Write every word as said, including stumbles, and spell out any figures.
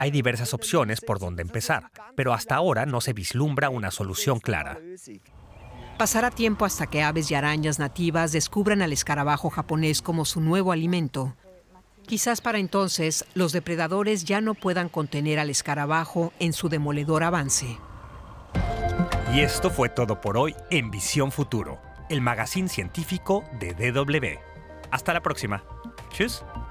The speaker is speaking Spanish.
Hay diversas opciones por donde empezar, pero hasta ahora no se vislumbra una solución clara. Pasará tiempo hasta que aves y arañas nativas descubran al escarabajo japonés como su nuevo alimento. Quizás para entonces los depredadores ya no puedan contener al escarabajo en su demoledor avance. Y esto fue todo por hoy en Visión Futuro, el magazine científico de D W. Hasta la próxima. Tschüss.